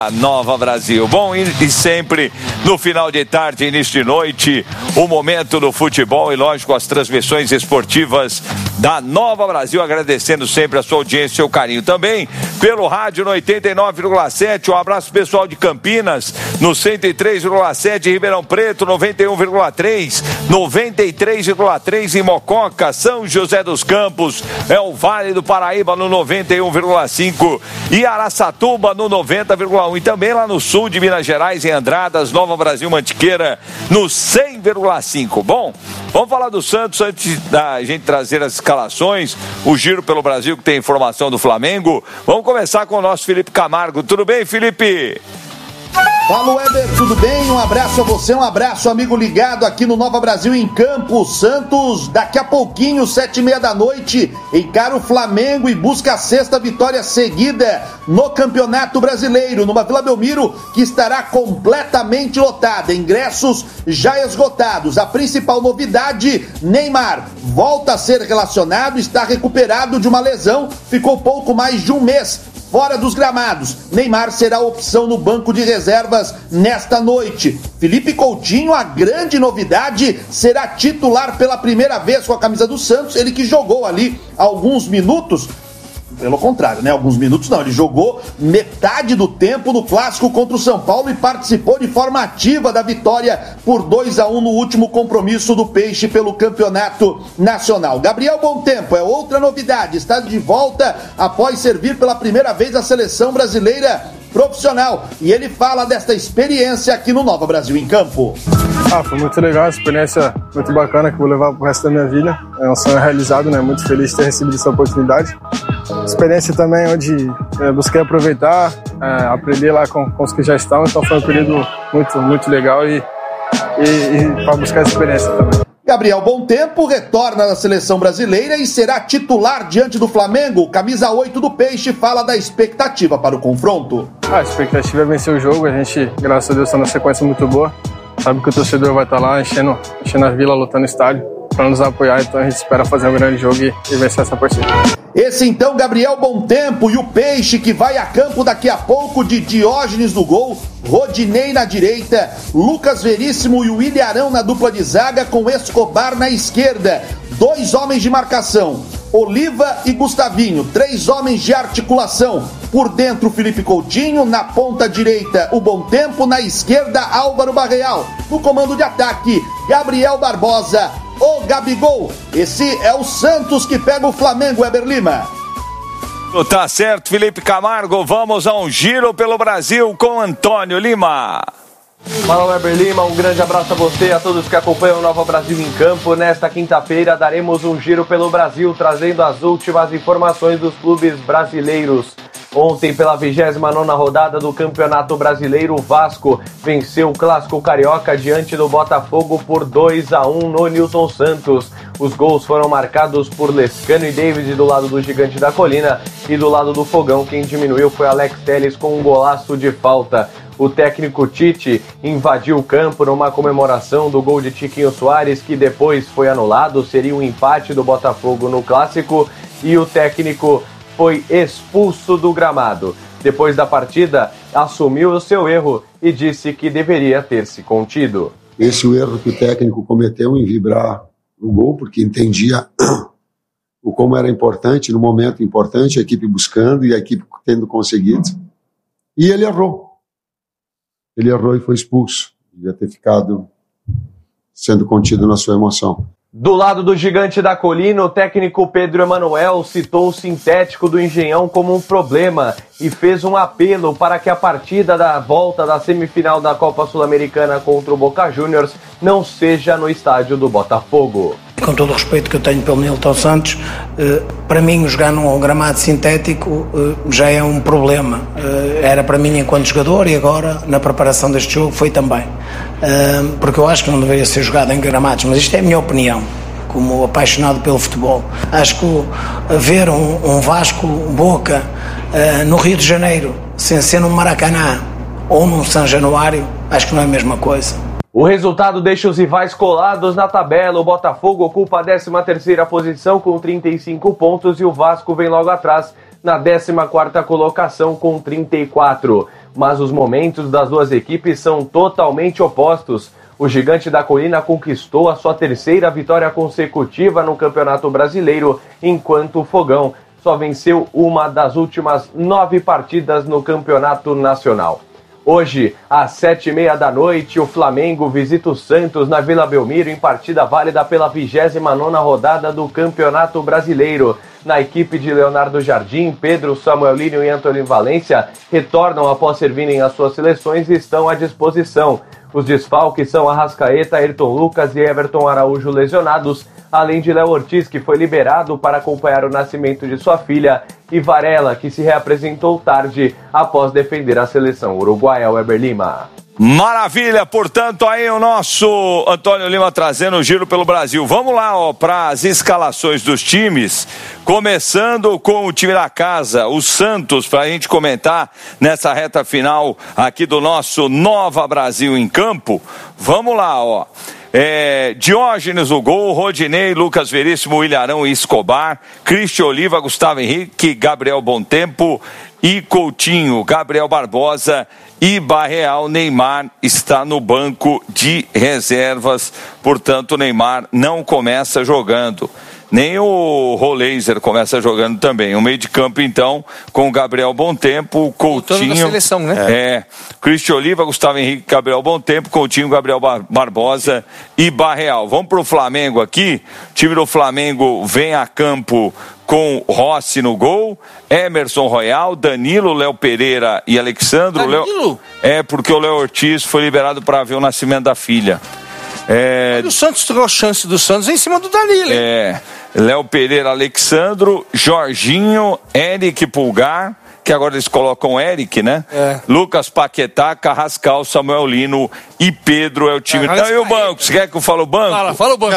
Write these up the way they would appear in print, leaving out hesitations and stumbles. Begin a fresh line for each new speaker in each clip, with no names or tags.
Nova Brasil. Bom, e sempre no final de tarde, início de noite, o momento do futebol e, lógico, as transmissões esportivas da Nova Brasil, agradecendo sempre a sua audiência e seu carinho. Também pelo rádio no 89,7, um abraço pessoal de Campinas, no 103,7, Ribeirão Preto, 91,3, 93,3 em Mococa, São José dos Campos, o Vale do Paraíba no 91,5 e Araçatuba no 90,1. E também lá no sul de Minas Gerais, em Andradas, Nova Brasil, Mantiqueira, no 100,5. Bom, vamos falar do Santos antes da gente trazer as escalações, o Giro pelo Brasil, que tem informação do Flamengo. Vamos começar com o nosso Felipe Camargo. Tudo bem, Felipe?
Fala, Weber, tudo bem? Um abraço a você, um abraço, amigo ligado aqui no Nova Brasil em Campo. Santos, daqui a pouquinho, 7h30 da noite, encara o Flamengo e busca a 6ª vitória seguida no Campeonato Brasileiro, numa Vila Belmiro que estará completamente lotada, ingressos já esgotados. A principal novidade, Neymar volta a ser relacionado, está recuperado de uma lesão, ficou pouco mais de um mês fora dos gramados. Neymar será a opção no banco de reservas nesta noite. Felipe Coutinho, a grande novidade, será titular pela primeira vez com a camisa do Santos. Ele que jogou ali alguns minutos, pelo contrário, né? Alguns minutos não, ele jogou metade do tempo no clássico contra o São Paulo e participou de forma ativa da vitória por 2-1 no último compromisso do Peixe pelo Campeonato Nacional. Gabriel Bontempo é outra novidade, está de volta após servir pela primeira vez a seleção brasileira profissional, e ele fala desta experiência aqui no Nova Brasil em Campo.
Foi muito legal, uma experiência muito bacana que vou levar pro resto da minha vida. É um sonho realizado, né? Muito feliz de ter recebido essa oportunidade. Experiência também onde busquei aproveitar, aprender lá com os que já estão, então foi um período muito legal e para buscar essa experiência também.
Gabriel Bontempo retorna da seleção brasileira e será titular diante do Flamengo. Camisa 8 do Peixe fala da expectativa para o confronto.
A expectativa é vencer o jogo, a gente, graças a Deus, está numa sequência muito boa. Sabe que o torcedor vai estar lá enchendo a vila, lotando o estádio para nos apoiar, então a gente espera fazer um grande jogo e vencer essa partida.
Esse então, Gabriel Bontempo, e o Peixe que vai a campo daqui a pouco de Diógenes no gol, Rodinei na direita, Lucas Veríssimo e o Ilharão na dupla de zaga com Escobar na esquerda. 2 homens de marcação, Oliva e Gustavinho, 3 homens de articulação. Por dentro, Felipe Coutinho, na ponta direita, o Bontempo, na esquerda, Álvaro Barreal. No comando de ataque, Gabriel Barbosa, o Gabigol. Esse é o Santos que pega o Flamengo, Weber Lima.
Tá certo, Felipe Camargo. Vamos a um giro pelo Brasil com Antônio Lima.
Fala, Weber Lima, um grande abraço a você e a todos que acompanham o Nova Brasil em Campo. Nesta quinta-feira daremos um giro pelo Brasil, trazendo as últimas informações dos clubes brasileiros. Ontem, pela 29ª rodada do Campeonato Brasileiro, o Vasco venceu o Clássico Carioca diante do Botafogo por 2-1 no Nilton Santos. Os gols foram marcados por Lescano e David do lado do Gigante da Colina, e do lado do Fogão quem diminuiu foi Alex Telles com um golaço de falta. O técnico Tite invadiu o campo numa comemoração do gol de Tiquinho Soares, que depois foi anulado. Seria um empate do Botafogo no Clássico, e o técnico foi expulso do gramado. Depois da partida, assumiu o seu erro e disse que deveria ter se contido.
Esse é o erro que o técnico cometeu em vibrar o gol, porque entendia o como era importante, no momento importante, a equipe buscando e a equipe tendo conseguido. E ele errou. Ele errou e foi expulso. Devia ter ficado sendo contido na sua emoção.
Do lado do Gigante da Colina, o técnico Pedro Emanuel citou o sintético do Engenhão como um problema e fez um apelo para que a partida da volta da semifinal da Copa Sul-Americana contra o Boca Juniors não seja no estádio do Botafogo.
Com todo o respeito que eu tenho pelo Nilton Santos, para mim jogar num gramado sintético já é um problema. Era para mim enquanto jogador e agora na preparação deste jogo foi também. Porque eu acho que não deveria ser jogado em gramados, mas isto é a minha opinião, como apaixonado pelo futebol. Acho que ver um Vasco Boca no Rio de Janeiro, sem ser num Maracanã ou num São Januário, acho que não é a mesma coisa.
O resultado deixa os rivais colados na tabela. O Botafogo ocupa a 13ª posição com 35 pontos e o Vasco vem logo atrás na 14ª colocação com 34. mas os momentos das duas equipes são totalmente opostos. O Gigante da Colina conquistou a sua terceira vitória consecutiva no Campeonato Brasileiro, enquanto o Fogão só venceu uma das últimas 9 partidas no Campeonato Nacional. Hoje, às 7h30 da noite, o Flamengo visita o Santos na Vila Belmiro em partida válida pela 29ª rodada do Campeonato Brasileiro. Na equipe de Leonardo Jardim, Pedro, Samuel Línio e Antônio Valência retornam após servirem as suas seleções e estão à disposição. Os desfalques são Arrascaeta, Ayrton Lucas e Everton Araújo lesionados, além de Léo Ortiz, que foi liberado para acompanhar o nascimento de sua filha, e Varela, que se reapresentou tarde após defender a seleção uruguaia. Weber Lima.
Maravilha, portanto, aí o nosso Antônio Lima trazendo o giro pelo Brasil. Vamos lá, para as escalações dos times, começando com o time da casa, o Santos, para a gente comentar nessa reta final aqui do nosso Nova Brasil em Campo. Vamos lá, Diógenes no gol, Rodinei, Lucas Veríssimo, Ilharão e Escobar, Cristian Oliva, Gustavo Henrique, Gabriel Bontempo e Coutinho, Gabriel Barbosa e Barreal. Neymar está no banco de reservas, portanto o Neymar não começa jogando. Nem o Roleiser começa jogando também. O meio de campo, então, com o Gabriel Bontempo, o Coutinho...
na seleção, né?
Cristian Oliva, Gustavo Henrique, Gabriel Bontempo, Coutinho, Gabriel Barbosa e Barreal. Vamos para o Flamengo aqui. O time do Flamengo vem a campo com Rossi no gol, Emerson Royal, Danilo, Léo Pereira e Alexandro.
Danilo?
Porque o Léo Ortiz foi liberado para ver o nascimento da filha.
O Santos trocou a chance do Santos em cima do Danilo, hein?
Léo Pereira, Alexandro, Jorginho, Eric Pulgar, que agora eles colocam Eric, né? Lucas Paquetá, Carrascal, Samuel Lino e Pedro é o time. E o banco? Você quer que eu fale o banco?
Fala o banco.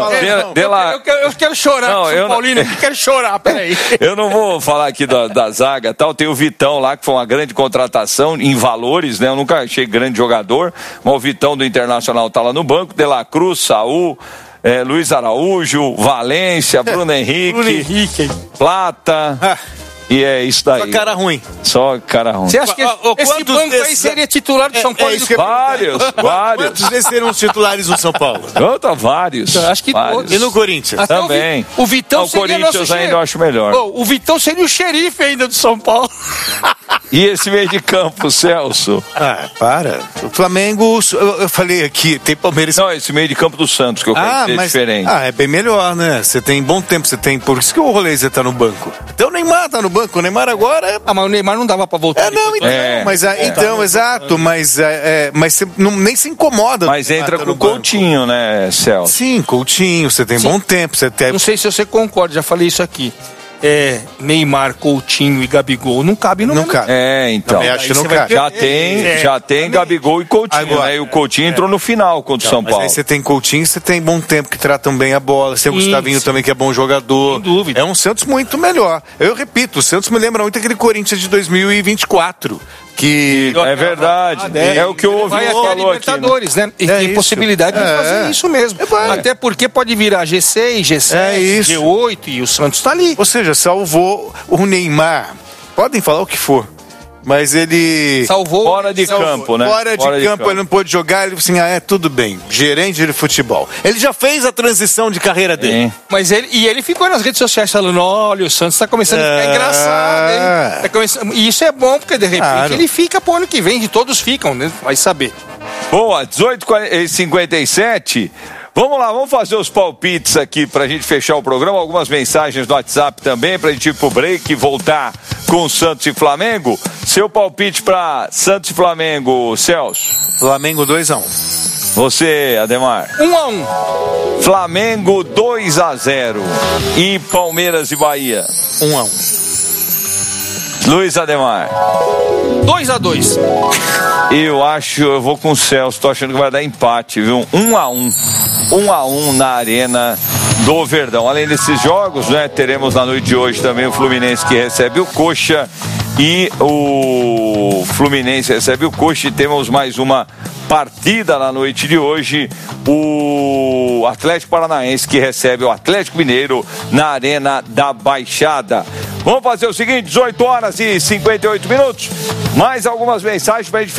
Eu quero chorar, São Paulino, eu quero chorar, peraí.
Eu não vou falar aqui da zaga e tal, tem o Vitão lá, que foi uma grande contratação em valores, né? Eu nunca achei grande jogador, mas o Vitão do Internacional tá lá no banco, De La Cruz, Saul... Luiz Araújo, Valência, Bruno Henrique, Plata, e é isso daí. Só cara ruim.
Você acha que esse banco aí seria titular do São Paulo?
Vários.
Quantos desses serão os titulares do São Paulo?
Vários.
Acho que
vários.
E no Corinthians?
Também.
O Vitão seria
o Corinthians ainda eu acho melhor.
O Vitão seria o xerife ainda do São Paulo.
E esse meio de campo, Celso?
Para. O Flamengo, eu falei aqui, tem Palmeiras...
Não, esse meio de campo do Santos, que eu quero dizer diferente.
É bem melhor, né? Você tem bom tempo, por isso que o Roleiser tá no banco. Então o Neymar tá no banco, o Neymar agora...
mas o Neymar não dava pra voltar.
Exato, mas você nem se incomoda.
Mas entra com o Coutinho, né, Celso?
Sim, Coutinho, você tem bom tempo, você tem...
Não sei se você concorda, já falei isso aqui. Neymar, Coutinho e Gabigol não cabe no mesmo.
Então.
Também acho que não cabe.
Já tem Gabigol e Coutinho, agora, né? E o Coutinho entrou no final contra o São Paulo.
Mas aí você tem Coutinho, você tem bom tempo que tratam bem a bola. Você tem o Gustavinho também, que é bom jogador.
Sem dúvida.
É um Santos muito melhor. Eu repito, o Santos me lembra muito aquele Corinthians de 2024. Que
é verdade, é o que o Ouvido falou
Libertadores,
aqui,
né? E tem possibilidade de fazer isso mesmo. Até porque pode virar G6, G7, G8 e o Santos tá ali.
Ou seja, salvou o Neymar. Podem falar o que for, mas ele...
Salvou.
Fora de campo, né?
Fora de campo, ele não pôde jogar, ele falou assim, tudo bem, gerente de futebol. Ele já fez a transição de carreira dele.
Mas ele ficou nas redes sociais falando, olha, o Santos tá começando a ficar engraçado, hein? E isso é bom, porque de repente ele fica pro ano que vem, e todos ficam, né? Vai saber.
Boa, 18h57... Vamos lá, vamos fazer os palpites aqui pra gente fechar o programa. Algumas mensagens no WhatsApp também, pra gente ir pro break e voltar com Santos e Flamengo. Seu palpite pra Santos e Flamengo, Celso?
Flamengo 2-1.
Você, Ademar?
1-1.
Flamengo 2-0. E Palmeiras e Bahia?
1-1.
Luiz Ademar?
2-2.
Eu vou com o Celso, tô achando que vai dar empate, viu? 1-1. 1-1 na Arena do Verdão. Além desses jogos, né, teremos na noite de hoje também o Fluminense que recebe o Coxa e o Fluminense recebe o Coxa e temos mais uma partida na noite de hoje, o Atlético Paranaense que recebe o Atlético Mineiro na Arena da Baixada. Vamos fazer o seguinte, 18 horas e 58 minutos, mais algumas mensagens para a gente